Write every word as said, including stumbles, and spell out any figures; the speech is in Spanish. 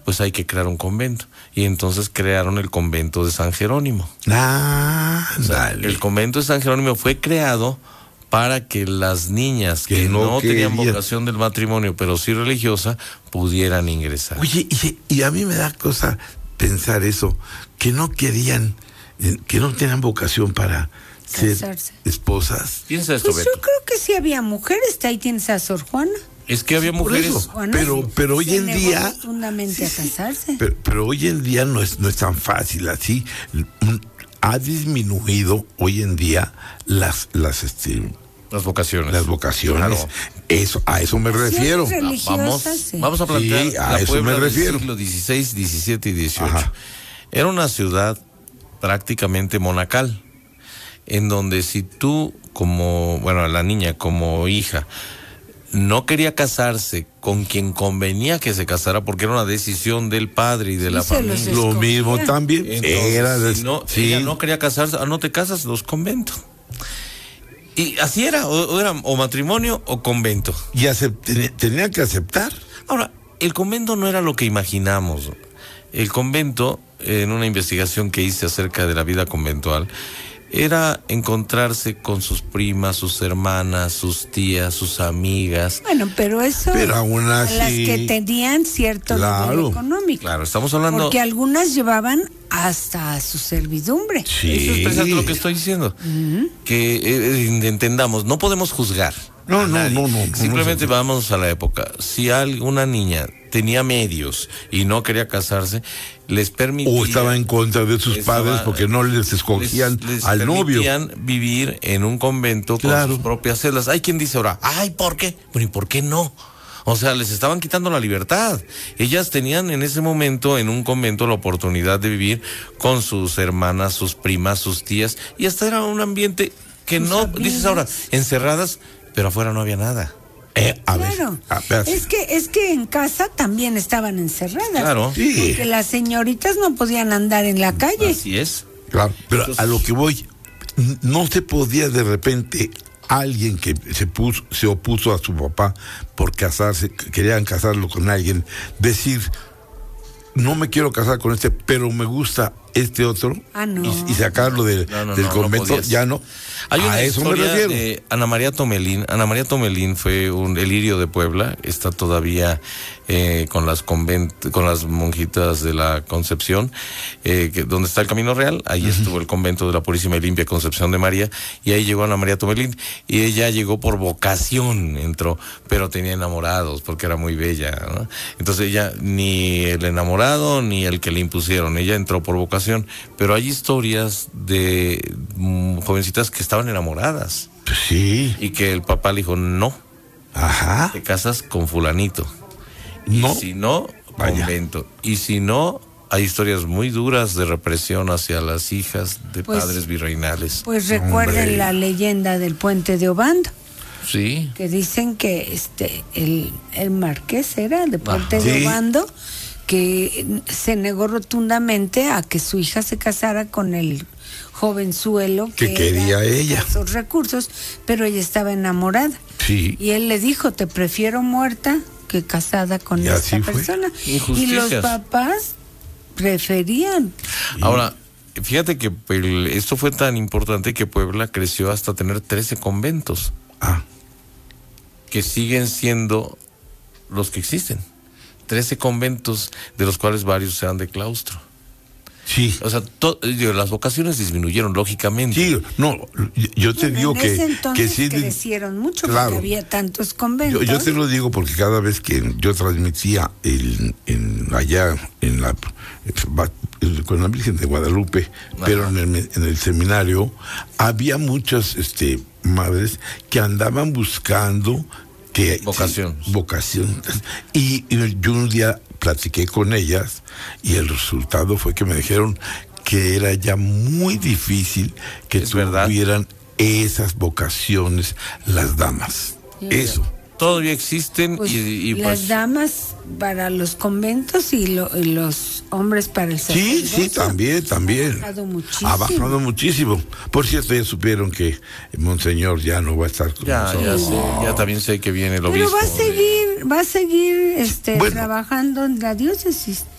pues hay que crear un convento. Y entonces crearon el convento de San Jerónimo. Ah, O sea, dale. el convento de San Jerónimo fue creado para que las niñas que, Que no no, tenían querían. vocación del matrimonio, pero sí religiosa, pudieran ingresar. Oye, y, y a mí me da cosa pensar eso, que no querían, eh, que no tenían vocación para ser Casarse. esposas. Piensa esto, Pues Beto. yo creo que sí había mujeres, ahí tienes a Sor Juana. Es que había Por mujeres... eso, Juana pero, se- pero hoy se en negó día... rotundamente a casarse. Pero, pero hoy en día no es, no es tan fácil así. Mm, Ha disminuido hoy en día las, las, este, Las vocaciones. las vocaciones. Claro. Eso, a eso me refiero. Vocaciones religiosas, Vamos, sí. vamos a plantear Sí, a la eso Puebla me del refiero. siglo dieciséis, diecisiete y dieciocho. Ajá. Era una ciudad prácticamente monacal, en donde si tú, como, bueno, la niña como hija, no quería casarse con quien convenía que se casara, porque era una decisión del padre y de Sí, la se los familia. Lo escogía. mismo también. Entonces, era de- si no, sí. ella no quería casarse, ah, no te casas, los conventos. Y así era, o, o era o matrimonio o convento. Y acep- ten- tenía que aceptar. Ahora, el convento no era lo que imaginamos. El convento, en una investigación que hice acerca de la vida conventual, era encontrarse con sus primas, sus hermanas, sus tías, sus amigas. Bueno, pero eso Pero aún a así- las que tenían cierto Claro. nivel económico. Claro, estamos hablando... Porque algunas llevaban hasta a su servidumbre. Eso es precisamente lo que estoy diciendo. Que eh, entendamos, no podemos juzgar. No, a no, nadie. no, no, no, Simplemente no. vamos a la época. Si alguna niña tenía medios y no quería casarse, les permitía... O estaba en contra de sus Estaba- padres porque no les escogían les, les al novio. permitían vivir en un convento Claro. con sus propias celdas. Hay quien dice ahora, ay, ¿por qué? Bueno, ¿y por qué no? O sea, les estaban quitando la libertad. Ellas tenían en ese momento en un convento la oportunidad de vivir con sus hermanas, sus primas, sus tías, y hasta era un ambiente que Sus no, amigas. dices ahora, encerradas, pero afuera no había nada. Eh, a ver, Claro. a ver. Es que es que en casa también estaban encerradas. Claro. Sí. Porque las señoritas no podían andar en la calle. Así es. Claro, pero Entonces- a lo que voy, n- no se podía de repente alguien que se puso, se opuso a su papá por casarse, que querían casarlo con alguien, decir, no me quiero casar con este, pero me gusta este otro, Ah, no. y, y sacarlo de- No, no, del no, no convento, podías. ya no. Hay una a eso me historia refiero. de Ana María Tomelín. Ana María Tomelín fue un el lirio de Puebla, está todavía eh, con las convent con las monjitas de la Concepción, eh, que, donde está el Camino Real, ahí uh-huh. estuvo el convento de la Purísima y Limpia Concepción de María, y ahí llegó Ana María Tomelín, y ella llegó por vocación, entró, pero tenía enamorados, porque era muy bella, ¿no? Entonces ella, ni el enamorado, ni el que le impusieron, ella entró por vocación, pero hay historias de mm, jovencitas que estaban enamoradas Sí, y que el papá le dijo, no, ajá, te casas con fulanito. no, Y si no, Vaya. convento. Y si no, hay historias muy duras de represión hacia las hijas de Pues- padres virreinales. Pues recuerden Hombre. la leyenda del puente de Obando, Sí, que dicen que este el, el marqués era de puente Ajá. de Sí. Obando, que se negó rotundamente a que su hija se casara con el jovenzuelo Que que, quería era de ella. escasos recursos, pero ella estaba enamorada. sí. Y él le dijo, te prefiero muerta que casada con Y esta así fue. persona. Y Injusticias. los papás preferían. ahora, fíjate que el- esto fue tan importante que Puebla creció hasta tener trece conventos, Ah, que siguen siendo los que existen. trece conventos, de los cuales varios sean de claustro. sí. O sea, to- digo, las vocaciones disminuyeron, lógicamente. Sí, no, yo- yo te Bueno, digo en que, ese que entonces sí. de- crecieron mucho Claro. porque había tantos Yo, conventos. yo te lo digo porque cada vez que yo transmitía el, en, allá en la el- con la Virgen de Guadalupe, Ajá. pero en el, en el seminario había muchas este, madres que andaban buscando que Vocación. sí, vocación. Y, y yo un día platiqué con ellas y el resultado fue que me dijeron que era ya muy difícil que Es verdad. tuvieran esas vocaciones las damas. Eso. Todavía existen Pues, y, y las pues damas para los conventos y, lo- y los hombres para el Sí, sacerdocio. sí, también, también. Ha bajado muchísimo. Ha bajado muchísimo. Por cierto, ya supieron que Monseñor ya no va a estar con ya, ya nosotros. sé, ya también sé que viene el Pero obispo. va a de- seguir, va a seguir este, Bueno. trabajando en la diócesis.